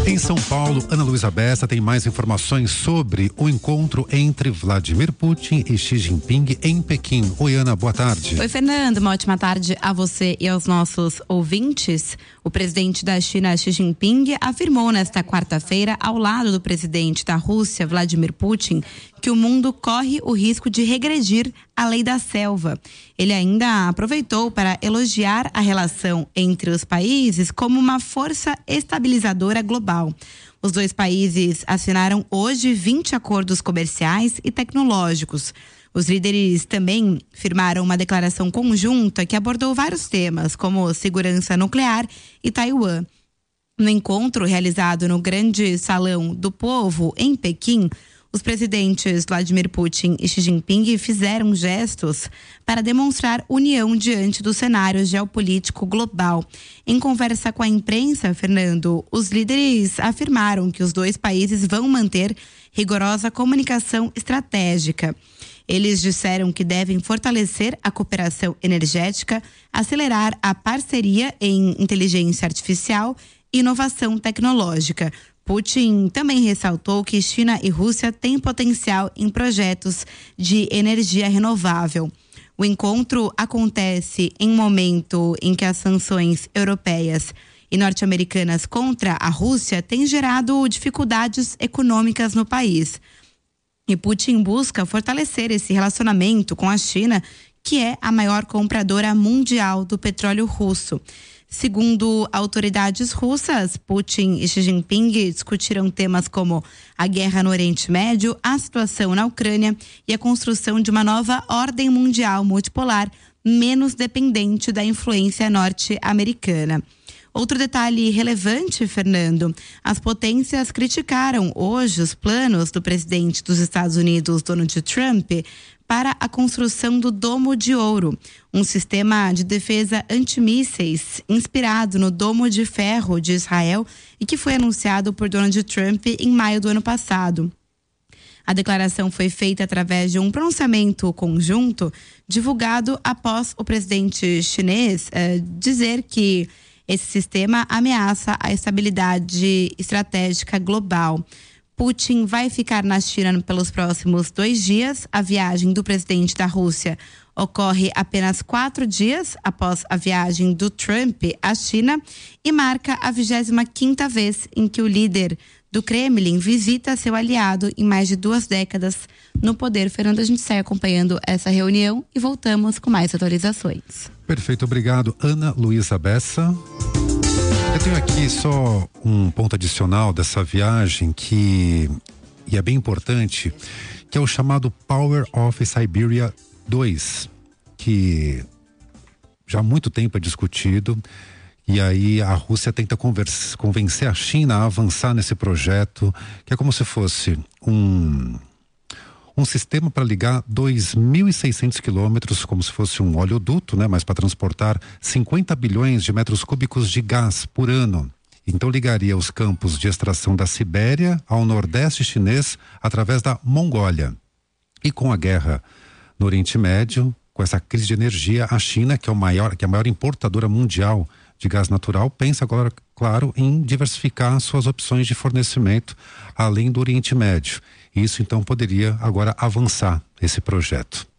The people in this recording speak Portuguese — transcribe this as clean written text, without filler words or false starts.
Em São Paulo, Ana Luísa Bessa tem mais informações sobre o encontro entre Vladimir Putin e Xi Jinping em Pequim. Oi, Ana, boa tarde. Oi, Fernando, uma ótima tarde a você e aos nossos ouvintes. O presidente da China, Xi Jinping, afirmou nesta quarta-feira, ao lado do presidente da Rússia, Vladimir Putin, que o mundo corre o risco de regredir à lei da selva. Ele ainda aproveitou para elogiar a relação entre os países como uma força estabilizadora global. Os dois países assinaram hoje 20 acordos comerciais e tecnológicos. Os líderes também firmaram uma declaração conjunta que abordou vários temas, como segurança nuclear e Taiwan. No encontro realizado no Grande Salão do Povo, em Pequim, os presidentes Vladimir Putin e Xi Jinping fizeram gestos para demonstrar união diante do cenário geopolítico global. Em conversa com a imprensa, Fernando, os líderes afirmaram que os dois países vão manter rigorosa comunicação estratégica. Eles disseram que devem fortalecer a cooperação energética, acelerar a parceria em inteligência artificial e inovação tecnológica. Putin também ressaltou que China e Rússia têm potencial em projetos de energia renovável. O encontro acontece em um momento em que as sanções europeias e norte-americanas contra a Rússia têm gerado dificuldades econômicas no país. E Putin busca fortalecer esse relacionamento com a China, que é a maior compradora mundial do petróleo russo. Segundo autoridades russas, Putin e Xi Jinping discutiram temas como a guerra no Oriente Médio, a situação na Ucrânia e a construção de uma nova ordem mundial multipolar menos dependente da influência norte-americana. Outro detalhe relevante, Fernando, as potências criticaram hoje os planos do presidente dos Estados Unidos, Donald Trump, para a construção do Domo de Ouro, um sistema de defesa antimísseis inspirado no Domo de Ferro de Israel e que foi anunciado por Donald Trump em maio do ano passado. A declaração foi feita através de um pronunciamento conjunto divulgado após o presidente chinês dizer que esse sistema ameaça a estabilidade estratégica global. Putin vai ficar na China pelos próximos 2 dias. A viagem do presidente da Rússia ocorre apenas 4 dias após a viagem do Trump à China e marca a 25ª vez em que o líder do Kremlin visita seu aliado em mais de 2 décadas no poder. Fernando, a gente segue acompanhando essa reunião e voltamos com mais atualizações. Perfeito, obrigado. Ana Luísa Bessa. Eu tenho aqui só um ponto adicional dessa viagem e é bem importante, que é o chamado Power of Siberia 2, que já há muito tempo é discutido, e aí a Rússia tenta convencer a China a avançar nesse projeto, que é como se fosse um sistema para ligar 2.600 quilômetros, como se fosse um oleoduto, né? Mas para transportar 50 bilhões de metros cúbicos de gás por ano. Então ligaria os campos de extração da Sibéria ao Nordeste chinês através da Mongólia. E com a guerra no Oriente Médio, com essa crise de energia, a China, que é a maior importadora mundial de gás natural, pensa agora, claro, em diversificar suas opções de fornecimento além do Oriente Médio. Isso então poderia agora avançar esse projeto.